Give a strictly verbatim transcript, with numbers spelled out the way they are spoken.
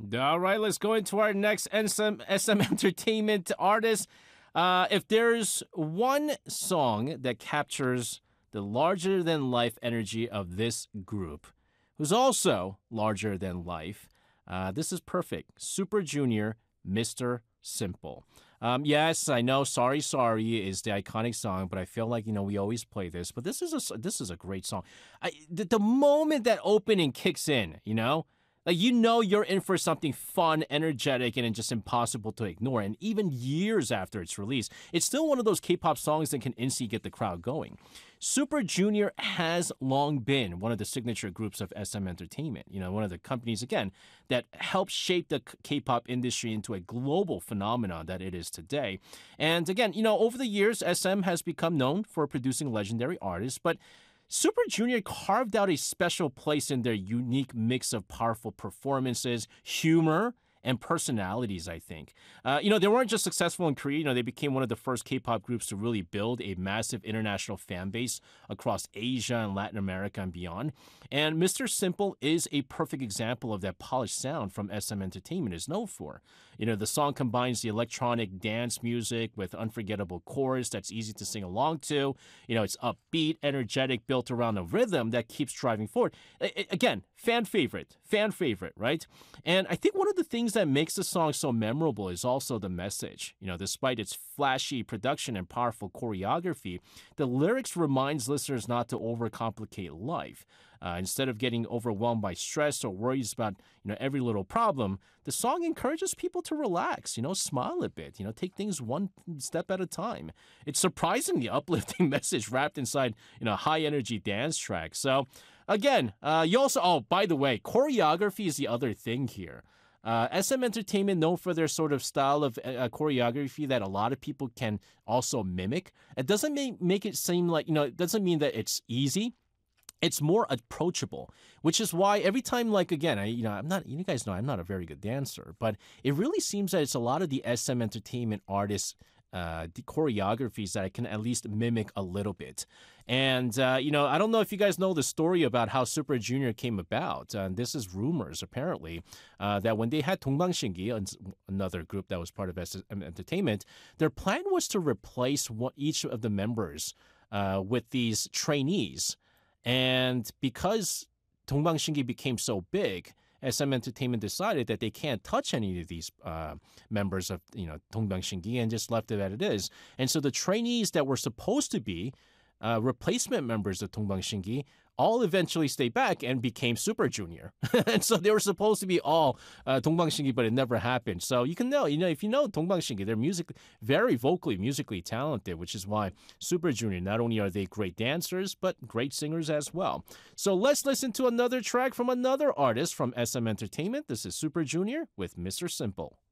All right, let's go into our next S M, S M Entertainment artist. Uh, if there's one song that captures the larger than life energy of this group, who's also larger than life, uh, this is perfect. Super Junior, Mister Simple. Um, yes, I know "Sorry Sorry" is the iconic song, but I feel like you know we always play this. But this is a this is a great song. I, the, the moment that opening kicks in, you know. Like, you know you're in for something fun, energetic, and just impossible to ignore. And even years after its release, it's still one of those K-pop songs that can instantly get the crowd going. Super Junior has long been one of the signature groups of S M Entertainment. You know, one of the companies, again, that helped shape the K-pop industry into a global phenomenon that it is today. And again, you know, over the years, S M has become known for producing legendary artists, but Super Junior carved out a special place in their unique mix of powerful performances, humor, and personalities, I think. Uh, you know, they weren't just successful in Korea. You know, they became one of the first K-pop groups to really build a massive international fan base across Asia and Latin America and beyond. And Mister Simple is a perfect example of that polished sound from S M Entertainment is known for. You know, the song combines the electronic dance music with unforgettable chorus that's easy to sing along to. You know, it's upbeat, energetic, built around a rhythm that keeps driving forward. I- I- again, fan favorite, fan favorite, right? And I think one of the things that makes the song so memorable is also the message. You know, despite its flashy production and powerful choreography, the lyrics reminds listeners not to overcomplicate life. Uh, instead of getting overwhelmed by stress or worries about, you know, every little problem, the song encourages people to relax, you know, smile a bit, you know, take things one step at a time. It's surprisingly uplifting message wrapped inside, you know, high energy dance track. So again, uh, you also, oh, by the way, choreography is the other thing here. Uh, S M Entertainment, known for their sort of style of uh, choreography that a lot of people can also mimic. It doesn't make, make it seem like, you know, it doesn't mean that it's easy. It's more approachable, which is why every time, like, again, I, you know, I'm not, you guys know I'm not a very good dancer, but it really seems that it's a lot of the S M Entertainment artists' uh, the choreographies that I can at least mimic a little bit. And, uh, you know, I don't know if you guys know the story about how Super Junior came about. And this is rumors, apparently, uh, that when they had Dongbang another group that was part of S M Entertainment, their plan was to replace one, each of the members uh, with these trainees. And because Dongbang became so big, S M Entertainment decided that they can't touch any of these uh, members of, you know, Dongbang and just left it as it is. And so the trainees that were supposed to be uh, replacement members of Dongbang all eventually stayed back and became Super Junior. And so they were supposed to be all uh, Dongbang, but it never happened. So you can know, you know, if you know Dongbang, they're music very vocally, musically talented, which is why Super Junior, not only are they great dancers, but great singers as well. So let's listen to another track from another artist from S M Entertainment. This is Super Junior with Mister Simple.